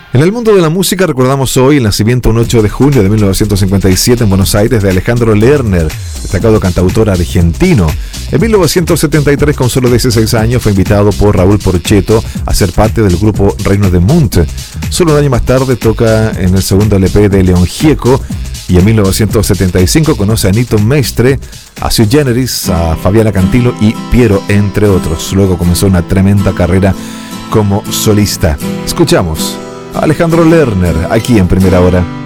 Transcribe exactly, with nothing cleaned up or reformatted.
En el mundo de la música recordamos hoy el nacimiento un ocho de junio de mil novecientos cincuenta y siete en Buenos Aires de Alejandro Lerner, destacado cantautor argentino. En mil novecientos setenta y tres, con solo dieciséis años, fue invitado por Raúl Porchetto a ser parte del grupo Reino de Munt. Solo un año más tarde toca en el segundo L P de León Gieco, y en mil novecientos setenta y cinco conoce a Nito Mestre, a Sui Generis, a Fabiana Cantilo y Piero, entre otros. Luego comenzó una tremenda carrera como solista. Escuchamos a Alejandro Lerner aquí en Primera Hora.